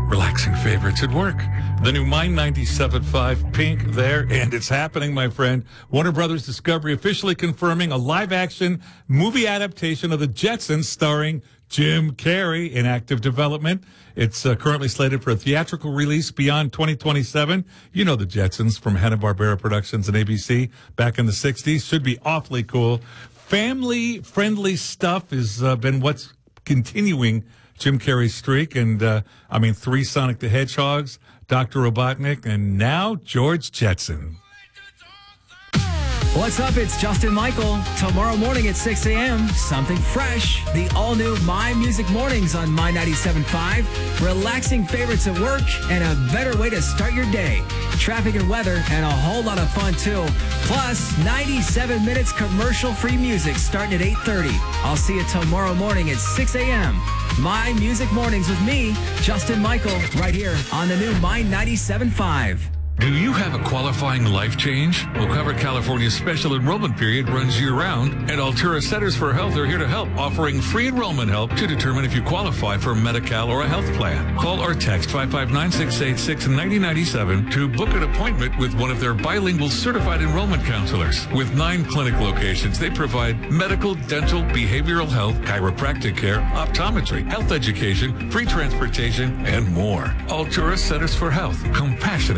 Relaxing favorites at work. The new My 97.5 Pink there, and it's happening, my friend. Warner Brothers Discovery officially confirming a live-action movie adaptation of The Jetsons starring Jim Carrey in active development. It's currently slated for a theatrical release beyond 2027. You know The Jetsons from Hanna-Barbera Productions and ABC back in the 60s. Should be awfully cool. Family-friendly stuff has been what's continuing Jim Carrey's streak, and three Sonic the Hedgehogs, Dr. Robotnik, and now George Jetson. What's up? It's Justin Michael. Tomorrow morning at 6 a.m., something fresh. The all-new My Music Mornings on My 97.5. Relaxing favorites at work and a better way to start your day. Traffic and weather and a whole lot of fun, too. Plus, 97 minutes commercial-free music starting at 8:30. I'll see you tomorrow morning at 6 a.m. My Music Mornings with me, Justin Michael, right here on the new My 97.5. Do you have a qualifying life change? Well, Cover California's special enrollment period runs year-round, and Altura Centers for Health are here to help, offering free enrollment help to determine if you qualify for Medi-Cal or a health plan. Call or text 559-686-9097 to book an appointment with one of their bilingual certified enrollment counselors. With 9 clinic locations, they provide medical, dental, behavioral health, chiropractic care, optometry, health education, free transportation, and more. Altura Centers for Health. Compassionate